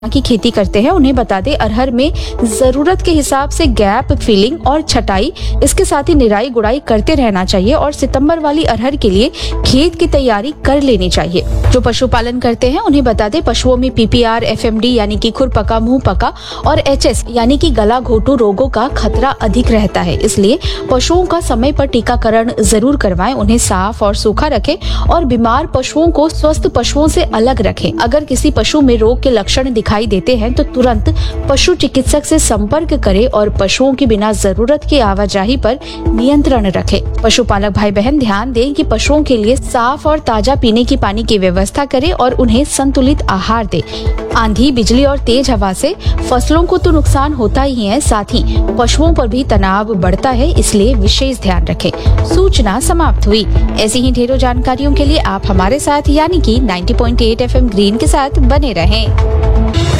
की खेती करते हैं उन्हें बता दें, अरहर में जरूरत के हिसाब से गैप फिलिंग और छटाई, इसके साथ ही निराई गुड़ाई करते रहना चाहिए और सितंबर वाली अरहर के लिए खेत की तैयारी कर लेनी चाहिए। जो पशुपालन करते हैं उन्हें बता दें, पशुओं में PPR, FMD यानी कि खुरपका, मुंह पका और HS यानी कि गला घोटू रोगों का खतरा अधिक रहता है, इसलिए पशुओं का समय पर टीकाकरण जरूर करवाएं, उन्हें साफ और सूखा रखें और बीमार पशुओं को स्वस्थ पशुओं से अलग रखें। अगर किसी पशु में रोग के लक्षण दिखाई देते हैं तो तुरंत पशु चिकित्सक से संपर्क करें और पशुओं की बिना जरूरत की आवाजाही पर नियंत्रण रखें। पशुपालक भाई बहन ध्यान दें कि पशुओं के लिए साफ और ताजा पीने की पानी की व्यवस्था करें और उन्हें संतुलित आहार दें। आंधी, बिजली और तेज हवा से फसलों को तो नुकसान होता ही है, साथ ही पशुओं पर भी तनाव बढ़ता है, इसलिए विशेष ध्यान रखें। सूचना समाप्त हुई। ऐसी ही ढेरों जानकारियों के लिए आप हमारे साथ यानी कि 90.8 FM ग्रीन के साथ बने रहें।